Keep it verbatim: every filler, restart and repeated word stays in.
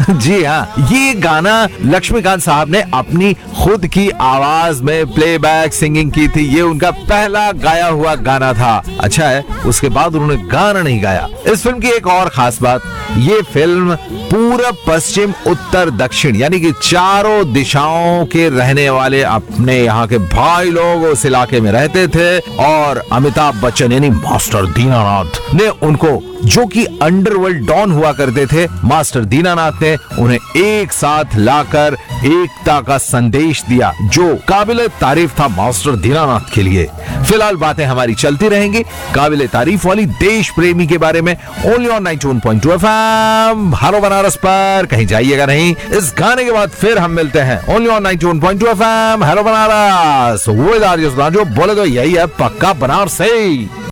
जी हाँ, ये गाना लक्ष्मीकांत साहब ने अपनी खुद की आवाज में प्लेबैक सिंगिंग की थी। ये उनका पहला गाया हुआ गाना था। अच्छा है, उसके बाद उन्होंने गाना नहीं गाया। इस फिल्म की एक और खास बात, ये फिल्म पूरब, पश्चिम, उत्तर, दक्षिण यानी कि चारों दिशाओं के रहने वाले अपने यहाँ के भाई लोग उस इलाके में रहते थे और अमिताभ बच्चन यानी मास्टर दीनानाथ ने उनको, जो कि अंडरवर्ल्ड डॉन हुआ करते थे, मास्टर दीनानाथ ने उन्हें एक साथ लाकर एकता का संदेश दिया, जो काबिले तारीफ था मास्टर दीनानाथ के लिए। फिलहाल बातें हमारी चलती रहेंगी काबिले तारीफ वाली देश प्रेमी के बारे में, only on ninety one point two FM hello Banaras पर। कहीं जाइएगा नहीं, इस गाने के बाद फिर हम मिलते हैं only on ninety one point two FM hello Banaras. वो जो बोले तो यही है, पक्का बनारस से।